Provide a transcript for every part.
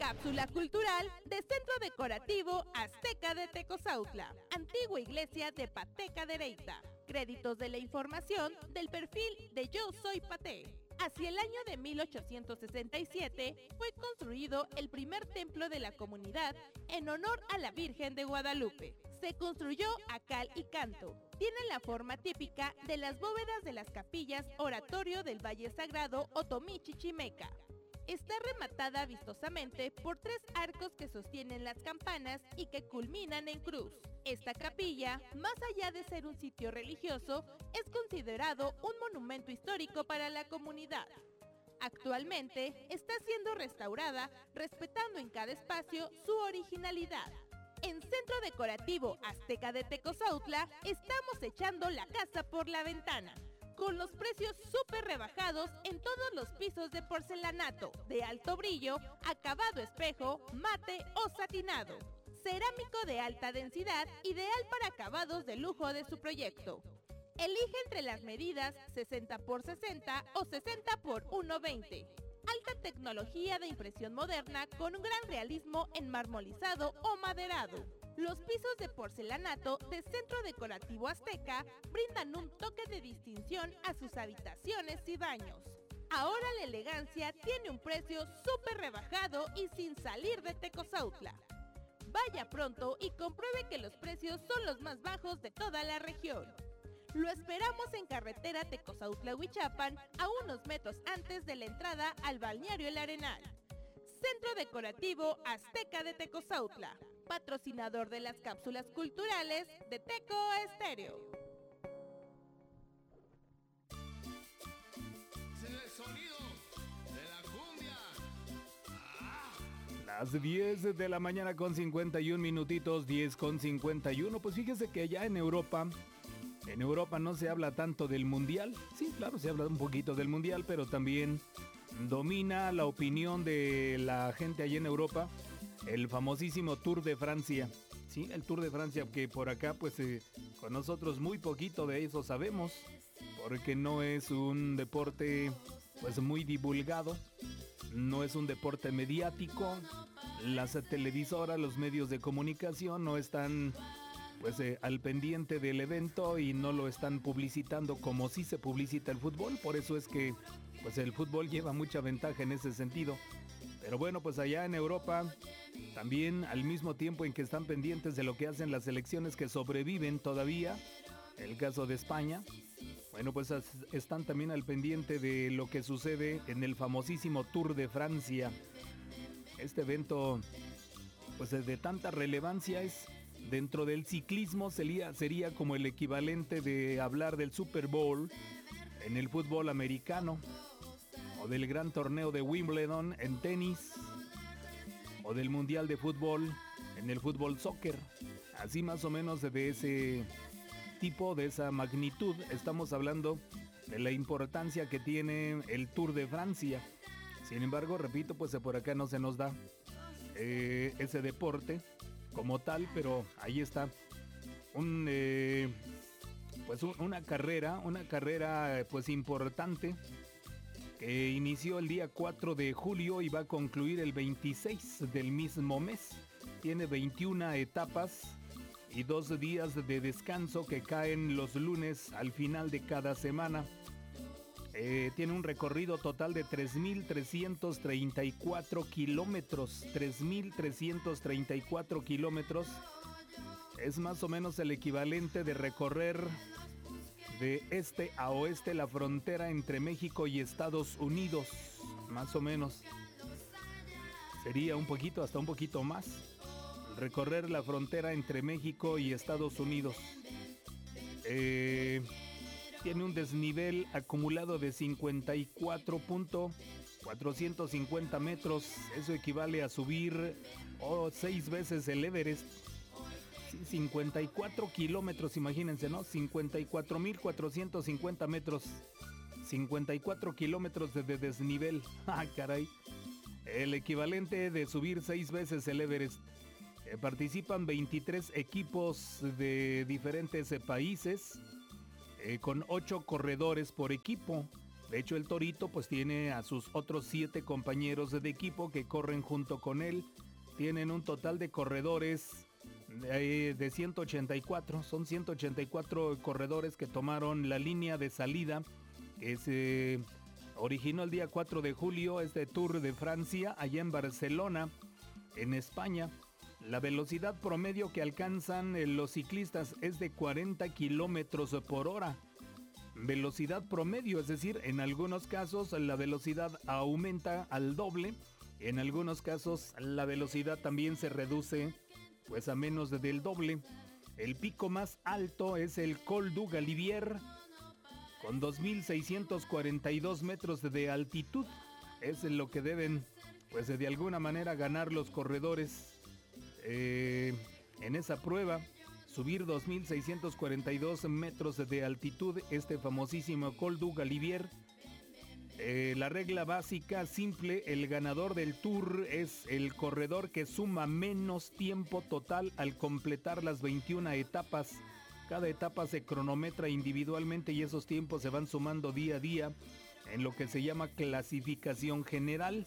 Cápsula cultural de Centro Decorativo Azteca de Tecozautla, antigua iglesia de Pateca de Reita. Créditos de la información del perfil de Yo Soy Paté. Hacia el año de 1867 fue construido el primer templo de la comunidad en honor a la Virgen de Guadalupe. Se construyó a cal y canto. Tiene la forma típica de las bóvedas de las capillas Oratorio del Valle Sagrado Otomí Chichimeca. Está rematada vistosamente por 3 arcos que sostienen las campanas y que culminan en cruz. Esta capilla, más allá de ser un sitio religioso, es considerado un monumento histórico para la comunidad. Actualmente está siendo restaurada, respetando en cada espacio su originalidad. En Centro Decorativo Azteca de Tecozautla estamos echando la casa por la ventana, con los precios súper rebajados en todos los pisos de porcelanato, de alto brillo, acabado espejo, mate o satinado. Cerámico de alta densidad, ideal para acabados de lujo de su proyecto. Elige entre las medidas 60 x 60 o 60 x 120. Alta tecnología de impresión moderna con un gran realismo en marmolizado o maderado. Los pisos de porcelanato de Centro Decorativo Azteca brindan un toque de distinción a sus habitaciones y baños. Ahora la elegancia tiene un precio súper rebajado y sin salir de Tecozautla. Vaya pronto y compruebe que los precios son los más bajos de toda la región. Lo esperamos en carretera Tecozautla-Huichapan, a unos metros antes de la entrada al balneario El Arenal. Centro Decorativo Azteca de Tecozautla, patrocinador de las cápsulas culturales de Teco Estéreo. Es el sonido de la cumbia. Las 10 de la mañana con 51 minutitos, 10 con 51. Pues fíjese que ya en Europa no se habla tanto del Mundial. Sí, claro, se habla un poquito del Mundial, pero también domina la opinión de la gente allá en Europa el famosísimo Tour de Francia. Sí, el Tour de Francia, que por acá pues con nosotros muy poquito de eso sabemos, porque no es un deporte pues muy divulgado, no es un deporte mediático. Las televisoras, los medios de comunicación no están pues al pendiente del evento y no lo están publicitando como si se publicita el fútbol. Por eso es que pues el fútbol lleva mucha ventaja en ese sentido. Pero bueno, pues allá en Europa también, al mismo tiempo en que están pendientes de lo que hacen las selecciones que sobreviven todavía, el caso de España, bueno, pues están también al pendiente de lo que sucede en el famosísimo Tour de Francia. Este evento pues de tanta relevancia es dentro del ciclismo, sería como el equivalente de hablar del Super Bowl en el fútbol americano, o del gran torneo de Wimbledon en tenis, o del Mundial de Fútbol en el fútbol soccer. Así más o menos de ese tipo, de esa magnitud, estamos hablando de la importancia que tiene el Tour de Francia. Sin embargo, repito, pues por acá no se nos da ese deporte como tal, pero ahí está una carrera pues importante, que inició el día 4 de julio y va a concluir el 26 del mismo mes. Tiene 21 etapas y 2 días de descanso que caen los lunes al final de cada semana. Tiene un recorrido total de 3.334 kilómetros. 3.334 kilómetros. Es más o menos el equivalente de recorrer de este a oeste la frontera entre México y Estados Unidos. Más o menos. Sería hasta un poquito más. Recorrer la frontera entre México y Estados Unidos. Tiene un desnivel acumulado de 54.450 metros. Eso equivale a subir 6 veces el Everest. 54 kilómetros, imagínense, ¿no? 54.450 metros. 54 kilómetros de desnivel. ¡Ah, caray! El equivalente de subir 6 veces el Everest. Participan 23 equipos de diferentes países, con 8 corredores por equipo. De hecho, el Torito pues tiene a sus otros 7 compañeros de equipo que corren junto con él. Tienen un total de corredores de 184. Son 184 corredores que tomaron la línea de salida que se originó el día 4 de julio, este Tour de Francia, allá en Barcelona, en España. La velocidad promedio que alcanzan los ciclistas es de 40 kilómetros por hora. Velocidad promedio, es decir, en algunos casos la velocidad aumenta al doble, en algunos casos la velocidad también se reduce pues a menos del doble. El pico más alto es el Col du Galibier, con 2.642 metros de altitud. Es lo que deben pues de alguna manera ganar los corredores en esa prueba. Subir 2.642 metros de altitud, este famosísimo Col du Galibier. La regla básica simple: el ganador del Tour es el corredor que suma menos tiempo total al completar las 21 etapas. Cada etapa se cronometra individualmente y esos tiempos se van sumando día a día en lo que se llama clasificación general.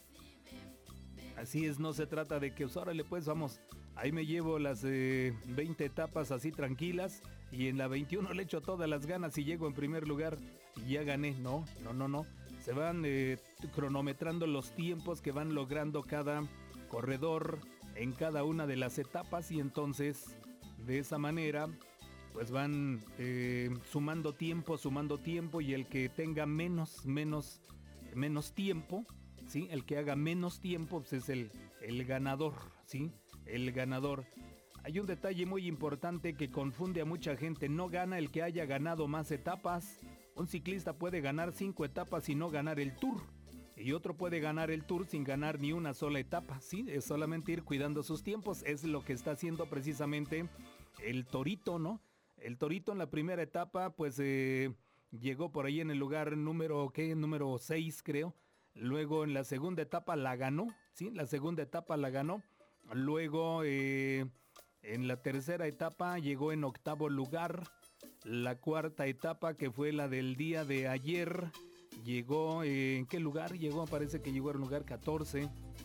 Así es, no se trata de que, órale pues vamos, ahí me llevo las 20 etapas así tranquilas y en la 21 le echo todas las ganas y llego en primer lugar y ya gané. No. Se van cronometrando los tiempos que van logrando cada corredor en cada una de las etapas y entonces de esa manera pues van sumando tiempo y el que tenga menos tiempo, ¿sí? El que haga menos tiempo pues es el ganador, ¿sí? El ganador. Hay un detalle muy importante que confunde a mucha gente: no gana el que haya ganado más etapas. Un ciclista puede ganar 5 etapas y no ganar el Tour, y otro puede ganar el Tour sin ganar ni una sola etapa, ¿sí? Es solamente ir cuidando sus tiempos. Es lo que está haciendo precisamente el Torito, ¿no? El Torito en la primera etapa pues llegó por ahí en el lugar número 6 creo. Luego en la segunda etapa la ganó, ¿sí? La segunda etapa la ganó. Luego en la tercera etapa llegó en 8º lugar. La cuarta etapa, que fue la del día de ayer, llegó ¿en qué lugar? Parece que llegó en el lugar 14.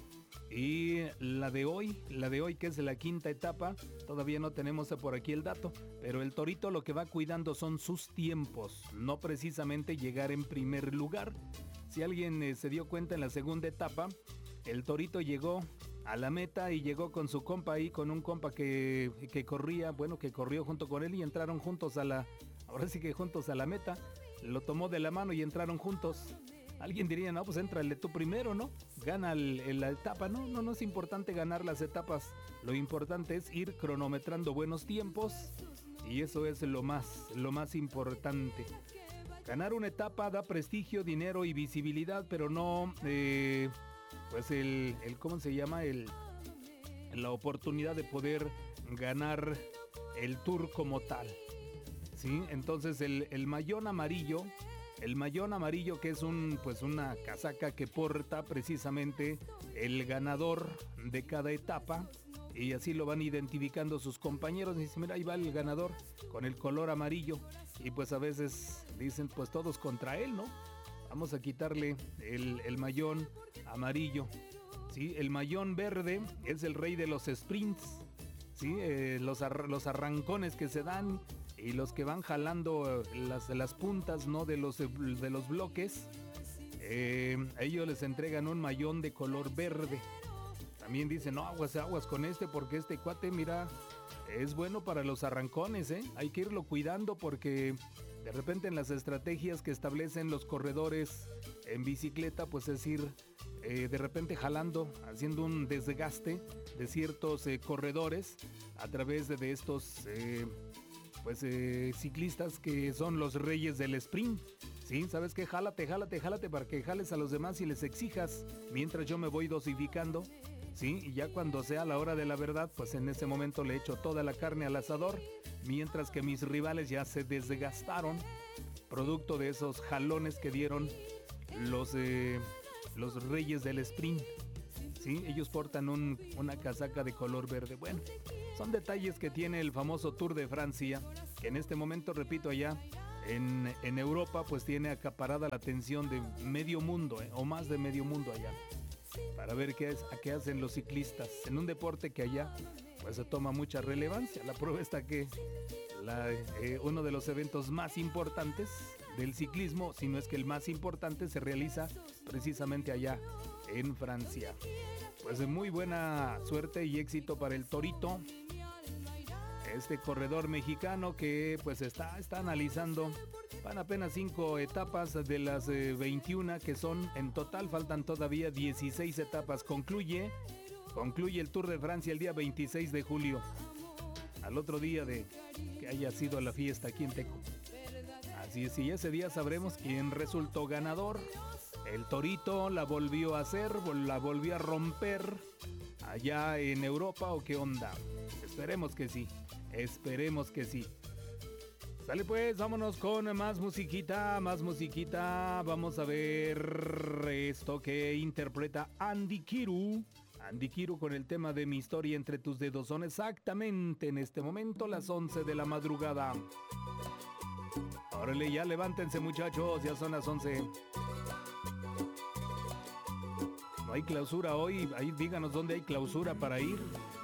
Y la de hoy, que es la quinta etapa, todavía no tenemos por aquí el dato, pero el Torito lo que va cuidando son sus tiempos, no precisamente llegar en primer lugar. Si alguien se dio cuenta, en la segunda etapa, el Torito llegó a la meta y llegó con su compa ahí, con un compa que corrió junto con él y entraron juntos ahora sí que juntos a la meta. Lo tomó de la mano y entraron juntos. Alguien diría, no, pues éntrale tú primero, ¿no? Gana la etapa. No es importante ganar las etapas. Lo importante es ir cronometrando buenos tiempos y eso es lo más importante. Ganar una etapa da prestigio, dinero y visibilidad, pero no, pues ¿cómo se llama? La oportunidad de poder ganar el Tour como tal, ¿sí? Entonces el mayón amarillo, que es una casaca que porta precisamente el ganador de cada etapa, y así lo van identificando sus compañeros. Dicen, mira, ahí va el ganador con el color amarillo, y pues a veces dicen, pues todos contra él, ¿no? Vamos a quitarle el mayón amarillo, ¿sí? El mayón verde es el rey de los sprints, ¿sí? Los arrancones que se dan y los que van jalando las puntas, ¿no? de los bloques. A ellos les entregan un mayón de color verde. También dicen, no, aguas con porque este cuate, mira, es bueno para los arrancones, ¿eh? Hay que irlo cuidando porque de repente en las estrategias que establecen los corredores en bicicleta, pues es ir de repente jalando, haciendo un desgaste de ciertos corredores a través de estos ciclistas que son los reyes del sprint. Sí, ¿sabes qué? Jálate para que jales a los demás y les exijas mientras yo me voy dosificando. Sí, y ya cuando sea la hora de la verdad, pues en ese momento le echo toda la carne al asador, mientras que mis rivales ya se desgastaron, producto de esos jalones que dieron los reyes del sprint. Sí, ellos portan una casaca de color verde. Bueno, son detalles que tiene el famoso Tour de Francia, que en este momento, repito, allá en Europa, pues tiene acaparada la atención de medio mundo, o más de medio mundo allá, para ver qué hacen los ciclistas en un deporte que allá pues se toma mucha relevancia. La prueba está que uno de los eventos más importantes del ciclismo, si no es que el más importante, se realiza precisamente allá en Francia. Pues de muy buena suerte y éxito para el Torito, este corredor mexicano que pues está analizando. Van apenas 5 etapas de las 21 que son en total, faltan todavía 16 etapas. Concluye el Tour de Francia el día 26 de julio, al otro día de que haya sido la fiesta aquí en Teco. Así es, y ese día sabremos quién resultó ganador. El Torito la volvió a hacer, la volvió a romper allá en Europa, o qué onda. Esperemos que sí. Sale pues, vámonos con más musiquita. Vamos a ver esto que interpreta Andy Kiru con el tema de Mi historia entre tus dedos. Son exactamente en este momento las 11 de la madrugada. Órale, ya levántense, muchachos, ya son las 11. No hay clausura hoy, ahí díganos dónde hay clausura para ir.